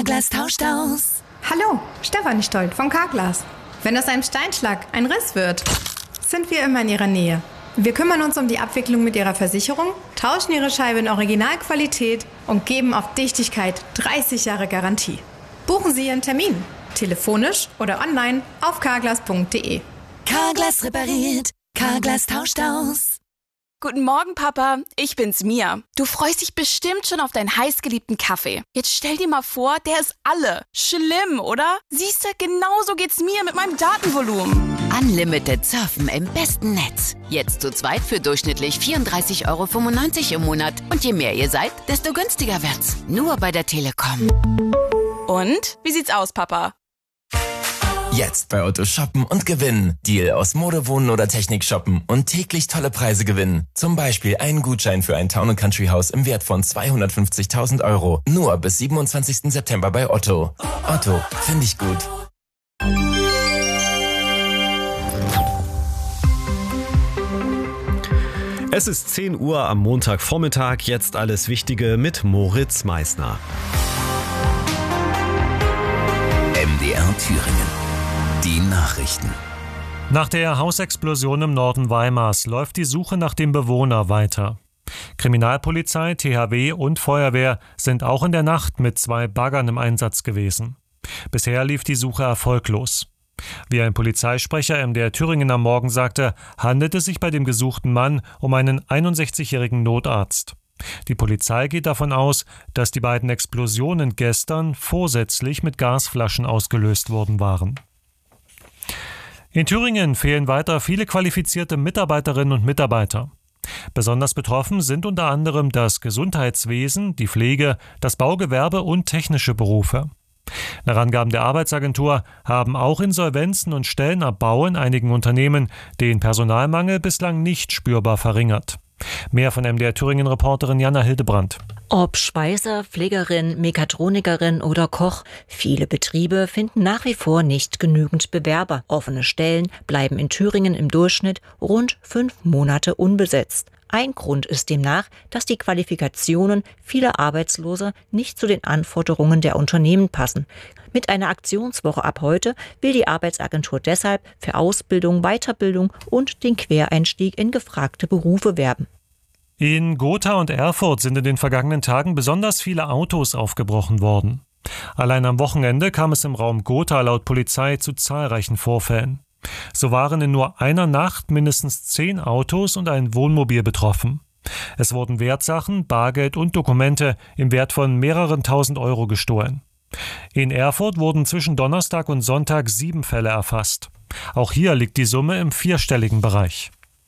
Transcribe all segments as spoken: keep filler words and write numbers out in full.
Carglass tauscht aus. Hallo, Stefanie Stolt von Carglass. Wenn aus einem Steinschlag ein Riss wird, sind wir immer in Ihrer Nähe. Wir kümmern uns um die Abwicklung mit Ihrer Versicherung, tauschen Ihre Scheibe in Originalqualität und geben auf Dichtigkeit dreißig Jahre Garantie. Buchen Sie Ihren Termin, telefonisch oder online auf carglass punkt de. Carglass repariert, Carglass tauscht aus. Guten Morgen, Papa. Ich bin's, Mia. Du freust dich bestimmt schon auf deinen heißgeliebten Kaffee. Jetzt stell dir mal vor, der ist alle. Schlimm, oder? Siehst du, genauso geht's mir mit meinem Datenvolumen. Unlimited Surfen im besten Netz. Jetzt zu zweit für durchschnittlich vierunddreißig Euro fünfundneunzig im Monat. Und je mehr ihr seid, desto günstiger wird's. Nur bei der Telekom. Und? Wie sieht's aus, Papa? Jetzt bei Otto shoppen und gewinnen. Deal aus Mode, Wohnen oder Technik shoppen und täglich tolle Preise gewinnen. Zum Beispiel einen Gutschein für ein Town and Country Haus im Wert von zweihundertfünfzigtausend Euro. Nur bis siebenundzwanzigsten September bei Otto. Otto, finde ich gut. Es ist zehn Uhr am Montagvormittag. Jetzt alles Wichtige mit Moritz Meissner. M D R Thüringen. Die Nachrichten. Nach der Hausexplosion im Norden Weimars läuft die Suche nach dem Bewohner weiter. Kriminalpolizei, T H W und Feuerwehr sind auch in der Nacht mit zwei Baggern im Einsatz gewesen. Bisher lief die Suche erfolglos. Wie ein Polizeisprecher M D R Thüringen am Morgen sagte, handelt es sich bei dem gesuchten Mann um einen einundsechzigjährigen Notarzt. Die Polizei geht davon aus, dass die beiden Explosionen gestern vorsätzlich mit Gasflaschen ausgelöst worden waren. In Thüringen fehlen weiter viele qualifizierte Mitarbeiterinnen und Mitarbeiter. Besonders betroffen sind unter anderem das Gesundheitswesen, die Pflege, das Baugewerbe und technische Berufe. Nach Angaben der Arbeitsagentur haben auch Insolvenzen und Stellenabbau in einigen Unternehmen den Personalmangel bislang nicht spürbar verringert. Mehr von M D R Thüringen-Reporterin Jana Hildebrandt. Ob Schweißer, Pflegerin, Mekatronikerin oder Koch, viele Betriebe finden nach wie vor nicht genügend Bewerber. Offene Stellen bleiben in Thüringen im Durchschnitt rund fünf Monate unbesetzt. Ein Grund ist demnach, dass die Qualifikationen vieler Arbeitsloser nicht zu den Anforderungen der Unternehmen passen. Mit einer Aktionswoche ab heute will die Arbeitsagentur deshalb für Ausbildung, Weiterbildung und den Quereinstieg in gefragte Berufe werben. In Gotha und Erfurt sind in den vergangenen Tagen besonders viele Autos aufgebrochen worden. Allein am Wochenende kam es im Raum Gotha laut Polizei zu zahlreichen Vorfällen. So waren in nur einer Nacht mindestens zehn Autos und ein Wohnmobil betroffen. Es wurden Wertsachen, Bargeld und Dokumente im Wert von mehreren tausend Euro gestohlen. In Erfurt wurden zwischen Donnerstag und Sonntag sieben Fälle erfasst. Auch hier liegt die Summe im vierstelligen Bereich.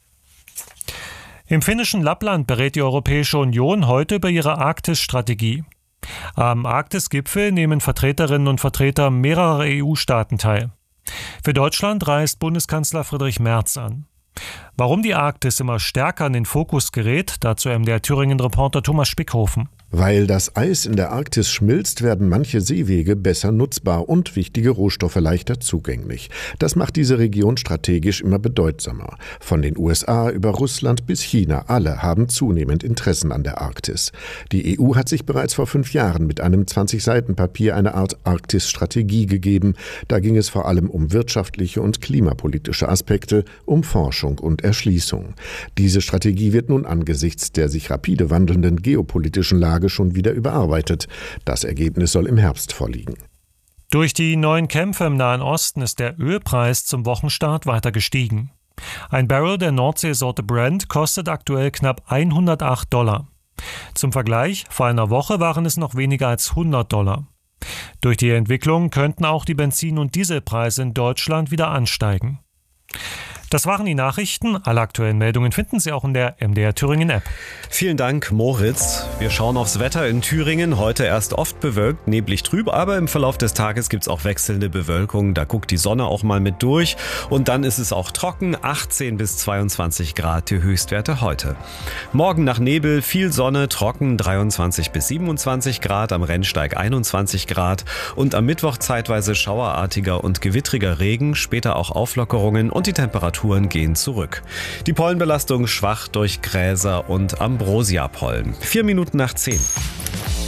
Im finnischen Lappland berät die Europäische Union heute über ihre Arktis-Strategie. Am Arktis-Gipfel nehmen Vertreterinnen und Vertreter mehrerer E U-Staaten teil. Für Deutschland reist Bundeskanzler Friedrich Merz an. Warum die Arktis immer stärker in den Fokus gerät, dazu M D R Thüringen-Reporter Thomas Spickhofen. Weil das Eis in der Arktis schmilzt, werden manche Seewege besser nutzbar und wichtige Rohstoffe leichter zugänglich. Das macht diese Region strategisch immer bedeutsamer. Von den U S A über Russland bis China, alle haben zunehmend Interessen an der Arktis. Die E U hat sich bereits vor fünf Jahren mit einem zwanzig-Seiten-Papier eine Art Arktis-Strategie gegeben. Da ging es vor allem um wirtschaftliche und klimapolitische Aspekte, um Forschung und Erschließung. Diese Strategie wird nun angesichts der sich rapide wandelnden geopolitischen Lage schon wieder überarbeitet. Das Ergebnis soll im Herbst vorliegen. Durch die neuen Kämpfe im Nahen Osten ist der Ölpreis zum Wochenstart weiter gestiegen. Ein Barrel der Nordseesorte Brent kostet aktuell knapp hundertacht Dollar. Zum Vergleich, vor einer Woche waren es noch weniger als hundert Dollar. Durch die Entwicklung könnten auch die Benzin- und Dieselpreise in Deutschland wieder ansteigen. Das waren die Nachrichten. Alle aktuellen Meldungen finden Sie auch in der M D R Thüringen App. Vielen Dank, Moritz. Wir schauen aufs Wetter in Thüringen. Heute erst oft bewölkt, neblig trüb, aber im Verlauf des Tages gibt es auch wechselnde Bewölkung. Da guckt die Sonne auch mal mit durch. Und dann ist es auch trocken, achtzehn bis zweiundzwanzig Grad die Höchstwerte heute. Morgen nach Nebel, viel Sonne, trocken, dreiundzwanzig bis siebenundzwanzig Grad, am Rennsteig einundzwanzig Grad. Und am Mittwoch zeitweise schauerartiger und gewittriger Regen, später auch Auflockerungen und die Temperaturen gehen zurück. Die Pollenbelastung schwach durch Gräser und Ambrosia-Pollen. Vier Minuten nach zehn.